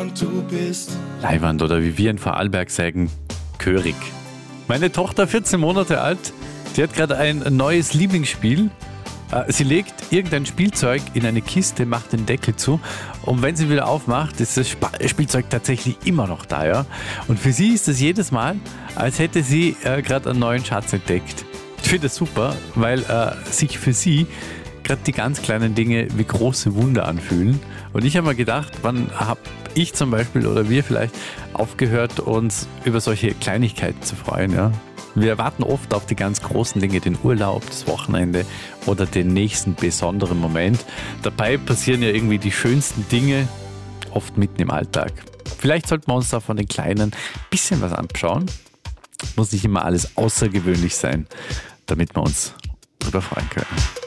und du bist Leiwand oder wie wir in Vorarlberg sagen, Körig. Meine Tochter, 14 Monate alt, die hat gerade ein neues Lieblingsspiel. Sie legt irgendein Spielzeug in eine Kiste, macht den Deckel zu und wenn sie wieder aufmacht, ist das Spielzeug tatsächlich immer noch da. Ja? Und für sie ist es jedes Mal, als hätte sie gerade einen neuen Schatz entdeckt. Ich finde das super, weil sich für sie gerade die ganz kleinen Dinge wie große Wunder anfühlen. Und ich habe mir gedacht, wann habe ich zum Beispiel oder wir vielleicht aufgehört, uns über solche Kleinigkeiten zu freuen. Ja? Wir warten oft auf die ganz großen Dinge, den Urlaub, das Wochenende oder den nächsten besonderen Moment. Dabei passieren ja irgendwie die schönsten Dinge oft mitten im Alltag. Vielleicht sollten wir uns da von den Kleinen ein bisschen was anschauen. Muss nicht immer alles außergewöhnlich sein, damit wir uns drüber freuen können.